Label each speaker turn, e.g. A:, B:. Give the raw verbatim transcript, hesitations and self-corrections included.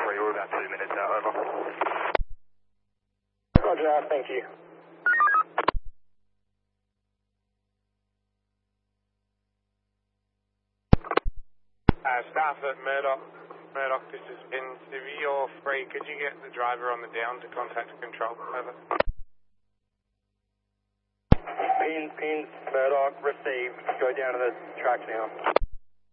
A: three, we're about two minutes out, over.
B: Roger that, thank you.
C: Uh, staff at Murdoch, Murdoch, this is Pin. If you're free, could you get the driver on the down to contact control? Over.
B: Pins, pins, Murdoch, received. Go down to the track now.